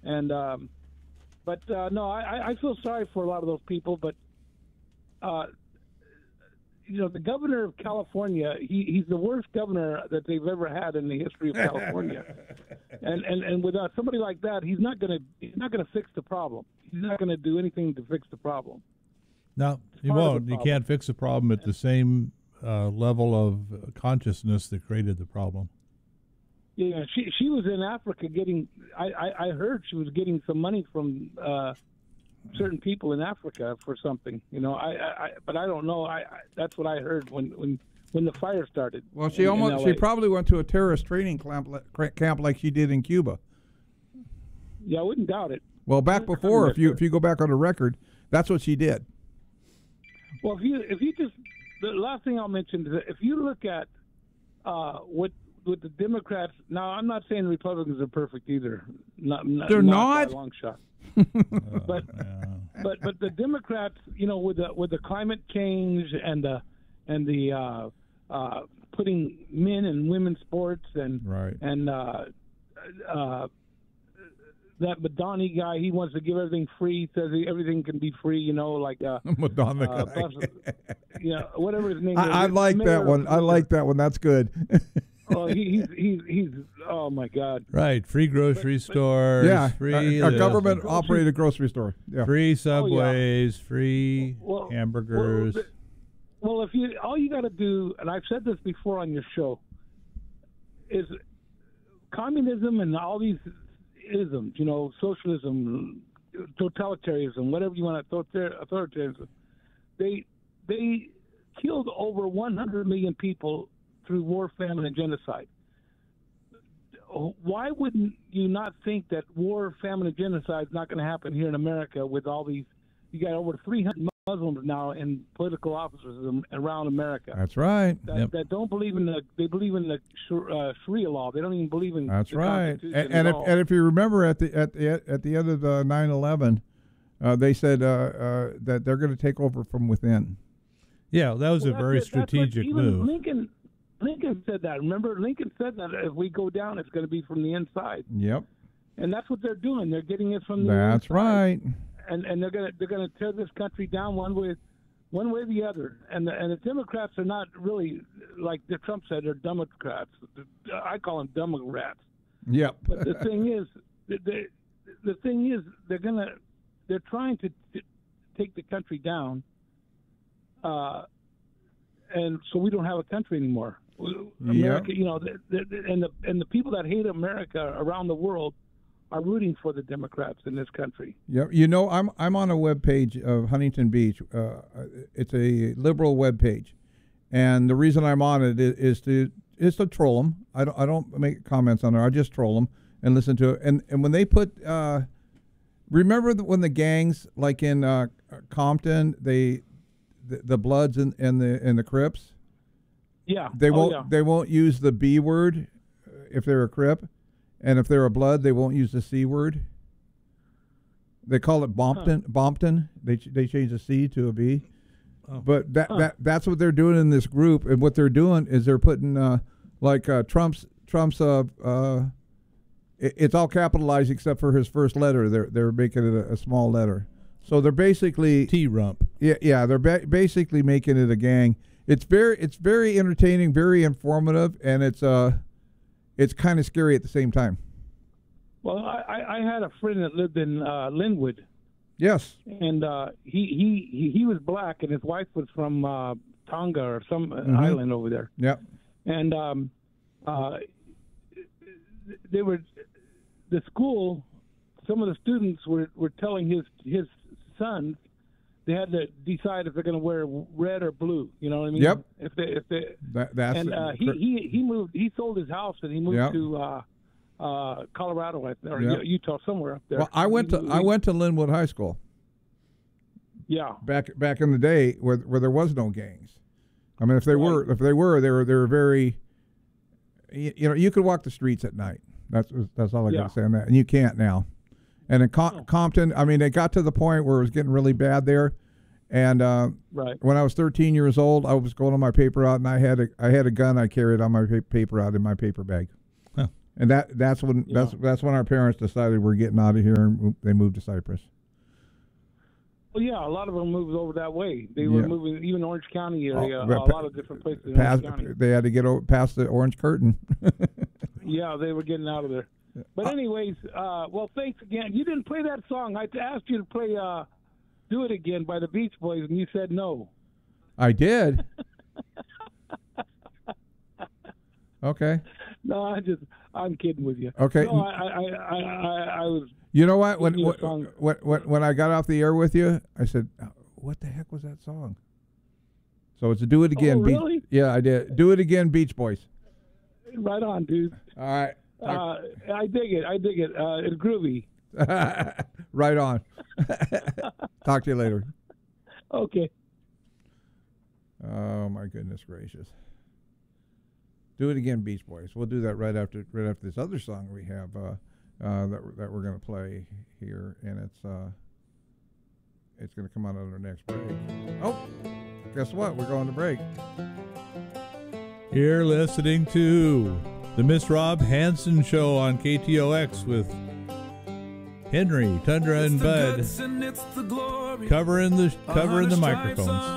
And but no, I feel sorry for a lot of those people. But the governor of California, he's the worst governor that they've ever had in the history of California. and with somebody like that, he's not gonna fix the problem. He's not gonna do anything to fix the problem. No, he won't. You can't fix the problem at the same level of consciousness that created the problem. Yeah, she was in Africa getting. I heard she was getting some money from certain people in Africa for something. But I don't know. That's what I heard when the fire started. Well, she probably went to a terrorist training camp like she did in Cuba. Yeah, I wouldn't doubt it. Well, back before, if you go back on the record, that's what she did. Well, if you just the last thing I'll mention is that if you look at what the Democrats now, I'm not saying Republicans are perfect either. They're not by a long shot. But the Democrats, with the climate change and the putting men and women's sports and that Madani guy, he wants to give everything free. Says everything can be free. Madonna guy. Whatever his name is. I like that one. I like that one. That's good. Oh, he's oh my God! Right, free grocery stores. Yeah, free a government operated grocery store. Yeah, free Subways, free hamburgers. Well, all you got to do, and I've said this before on your show, is communism and all these isms, socialism, totalitarianism, whatever you want, authoritarianism. They killed over 100 million people through war, famine, and genocide. Why wouldn't you not think that war, famine, and genocide is not going to happen here in America with all these? You got over 300 Muslims now in political offices around America. That's right. That don't believe in they believe in the Sharia law. They don't even believe in. That's right. And if you remember at the end of 9/11, they said that they're going to take over from within. Yeah, that was a very strategic move. Lincoln said that. Remember, Lincoln said that if we go down, it's going to be from the inside. Yep. And that's what they're doing. They're getting it from the inside. That's right. And they're gonna tear this country down one way or the other. And the Democrats are not really, like Trump said, they're Democrats. I call them Democrats. Yep. But the thing is, they're trying to take the country down, and so we don't have a country anymore. America, and the people that hate America around the world are rooting for the Democrats in this country. Yeah, I'm on a web page of Huntington Beach. It's a liberal web page, and the reason I'm on it is to troll them. I don't make comments on there. I just troll them and listen to it. And when they put, remember when the gangs like in Compton, the Bloods and the Crips. Yeah, they won't use the B word if they're a Crip, and if they're a Blood, they won't use the C word. They call it Bompton. They change the C to a B. Oh. But that's what they're doing in this group, and what they're doing is they're putting Trump's it's all capitalized except for his first letter. They're making it a small letter. So they're basically T-Rump. Yeah. They're basically making it a gang. It's very entertaining, very informative, and it's kind of scary at the same time. Well, I had a friend that lived in Linwood. Yes. And he was black, and his wife was from Tonga or some island over there. Yep. And they were the school. Some of the students were telling his sons they had to decide if they're going to wear red or blue. You know what I mean? Yep. If they he moved. He sold his house and he moved to Colorado or Utah, somewhere up there. Well, I went to Linwood High School. Yeah. Back in the day where there was no gangs. I mean, if they were, they were very. You could walk the streets at night. That's all I got to say on that, and you can't now. And in Compton, I mean, it got to the point where it was getting really bad there. And when I was 13 years old, I was going on my paper route, and I had a gun I carried on my paper route in my paper bag. Huh. And that's when that's when our parents decided we're getting out of here, and they moved to Cypress. Well, yeah, a lot of them moved over that way. They were moving, even Orange County area, a lot of different places in Orange County. They had to get past the orange curtain. Yeah, they were getting out of there. But anyways, well, thanks again. You didn't play that song. I asked you to play "Do It Again" by the Beach Boys, and you said no. I did. Okay. No, I'm kidding with you. Okay. No, I was. You know what? When I got off the air with you, I said, "What the heck was that song?" So it's a "Do It Again." Oh, really? Yeah, I did. "Do It Again," Beach Boys. Right on, dude. All right. I dig it. It's groovy. Right on. Talk to you later. Okay. Oh my goodness gracious! "Do It Again," Beach Boys. We'll do that right after this other song we have that we're going to play here, and it's going to come out on our next break. Oh, guess what? We're going to break. You're listening to the Miss Rob Hansen Show on KTOX with Henry, Tundra, and Bud covering the microphones.